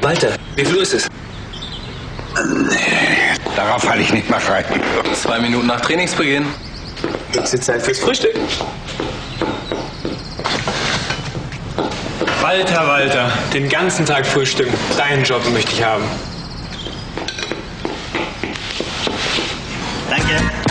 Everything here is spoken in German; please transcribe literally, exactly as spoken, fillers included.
Walter, wie viel Uhr ist es? Nee, darauf falle ich nicht mehr rein. Zwei Minuten nach Trainingsbeginn. Höchste Zeit fürs Frühstück. Walter, Walter, den ganzen Tag frühstücken. Deinen Job möchte ich haben. Danke.